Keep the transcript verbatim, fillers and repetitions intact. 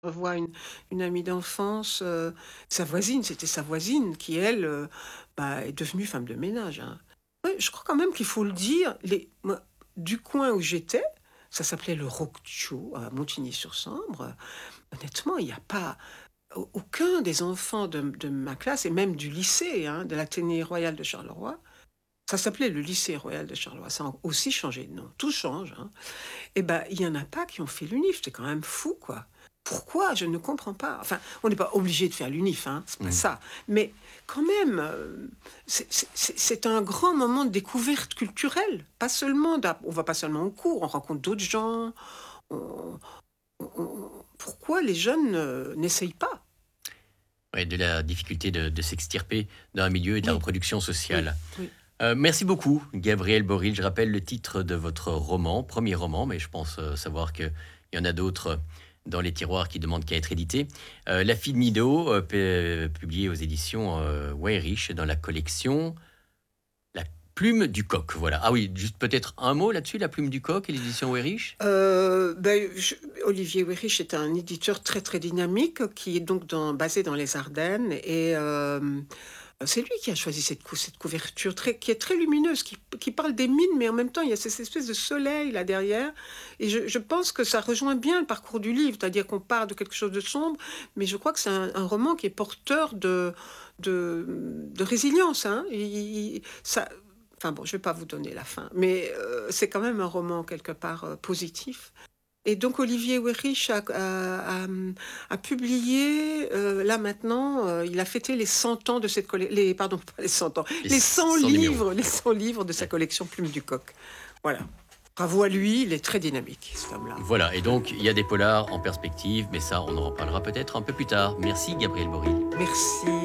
revois une une amie d'enfance, heu, sa voisine, c'était sa voisine qui elle, heu, bah, est devenue femme de ménage, hein. Oui, je crois quand même qu'il faut le dire, les moi, du coin où j'étais, ça s'appelait le Rockcho à Montigny-sur-Sambre, honnêtement, il y a pas au aucun des enfants de de ma classe et même du lycée, hein, de l'Athénée royal de Charleroi, ça s'appelait le lycée royal de Charleroi, ça a aussi changé de nom, tout change, hein. Et bah, il y en a pas qui ont fait l'UNIF, c'est quand même fou, quoi. Pourquoi? Je ne comprends pas. Enfin, on n'est pas obligé de faire l'UNIF, hein, c'est pas Mmh. ça. Mais quand même, heu, c'est c'est c'est c'est un grand moment de découverte culturelle. Pas seulement d'app on va pas seulement au cours, on rencontre d'autres gens, on on on pourquoi les jeunes, heu, n'essayent pas? Ouais, de la difficulté de de s'extirper d'un milieu et de la Oui, reproduction oui, sociale. oui. Heu, merci beaucoup, Gabrielle Boril. Je rappelle le titre de votre roman, premier roman, mais je pense, heu, savoir qu'il y en a d'autres dans les tiroirs qui demandent qu'à être édités. Heu, La fille de Nido, heu, p publié aux éditions, heu, Weyrich dans la collection La plume du coq, voilà. Ah oui, juste peut-être un mot là-dessus, La plume du coq et l'édition Weyrich? Heu, beh, je Olivier Weyrich est un éditeur très, très dynamique qui est donc dans basé dans les Ardennes et hem, c'est lui qui a choisi cette cou cette couverture très qui est très lumineuse, qui qui parle des mines, mais en même temps, il y a cette espèce de soleil là derrière et je je pense que ça rejoint bien le parcours du livre. C'est-à-dire qu'on part de quelque chose de sombre, mais je crois que c'est un un roman qui est porteur de de, mmh, de résilience, hein. Il il il ça enfin bon, je vais pas vous donner la fin, mais heu, c'est quand même un roman quelque part, heu, positif et donc Olivier Weyrich a a a, mmh, a publié, heu, là maintenant, heu, il a fêté les cent ans de cette colle les pardon, pas les cent ans, Les les c cent cent numéros. livres les cent livres de sa Ouais. collection Plume du Coq. Voilà. Bravo à lui, il est très dynamique cet homme-là. Voilà, et donc il y a des polars en perspective, mais ça, on en reparlera peut-être un peu plus tard. Merci, Gabrielle Boril. Merci.